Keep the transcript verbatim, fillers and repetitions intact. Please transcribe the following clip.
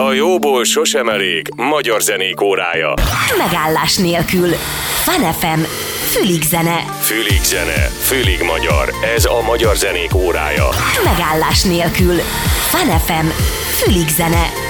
A jóból sosem elég magyar zenék órája. Megállás nélkül. Fun ef em. Fülig zene. Fülig zene, fülig magyar. Ez a magyar zenék órája. Megállás nélkül. Fun ef em. Fülig zene.